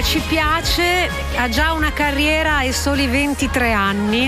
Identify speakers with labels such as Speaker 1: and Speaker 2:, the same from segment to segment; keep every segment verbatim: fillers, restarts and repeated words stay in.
Speaker 1: ci piace, ha già una carriera e soli ventitré anni.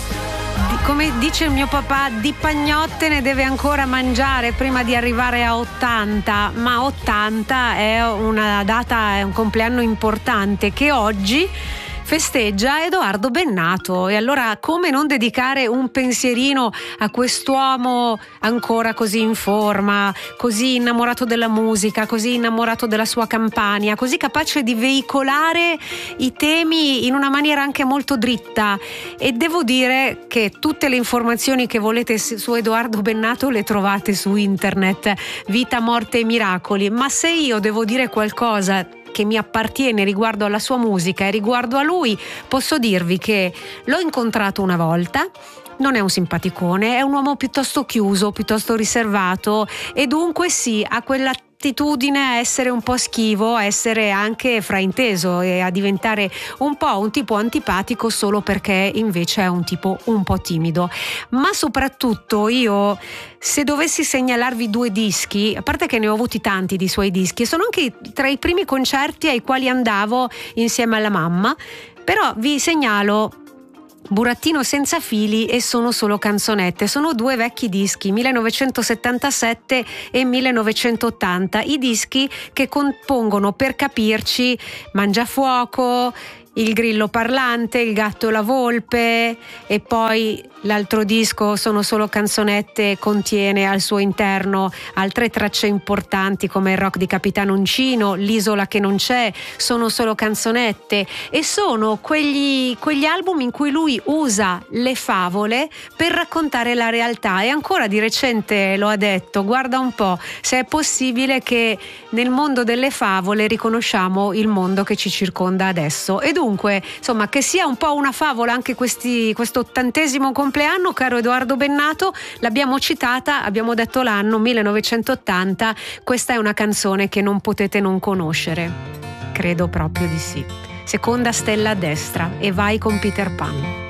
Speaker 1: Come dice il mio papà, di pagnotte ne deve ancora mangiare prima di arrivare a ottanta, ma ottanta è una data, è un compleanno importante che oggi festeggia Edoardo Bennato. E allora come non dedicare un pensierino a quest'uomo ancora così in forma, così innamorato della musica, così innamorato della sua Campania, così capace di veicolare i temi in una maniera anche molto dritta. E devo dire che tutte le informazioni che volete su Edoardo Bennato le trovate su internet, Vita, Morte e Miracoli. Ma se io devo dire qualcosa che mi appartiene riguardo alla sua musica e riguardo a lui, posso dirvi che l'ho incontrato una volta. Non è un simpaticone, è un uomo piuttosto chiuso, piuttosto riservato, e dunque sì, ha quell'attitudine a essere un po' schivo, a essere anche frainteso e a diventare un po' un tipo antipatico solo perché invece è un tipo un po' timido. Ma soprattutto io, se dovessi segnalarvi due dischi, a parte che ne ho avuti tanti di suoi dischi, sono anche tra i primi concerti ai quali andavo insieme alla mamma, però vi segnalo Burattino senza fili e Sono solo canzonette. Sono due vecchi dischi, millenovecentosettantasette e millenovecentottanta, i dischi che compongono, per capirci, Mangiafuoco, Il grillo parlante, Il gatto e la volpe, e poi l'altro disco Sono solo canzonette contiene al suo interno altre tracce importanti come il rock di Capitano Uncino, L'isola che non c'è, Sono solo canzonette, e sono quegli, quegli album in cui lui usa le favole per raccontare la realtà. E ancora di recente lo ha detto: guarda un po' se è possibile che nel mondo delle favole riconosciamo il mondo che ci circonda adesso. E dunque, insomma, che sia un po' una favola anche questi, questo ottantesimo compleanno, caro Edoardo Bennato, l'abbiamo citata, abbiamo detto l'anno millenovecentottanta, questa è una canzone che non potete non conoscere, credo proprio di sì. Seconda stella a destra, e vai con Peter Pan.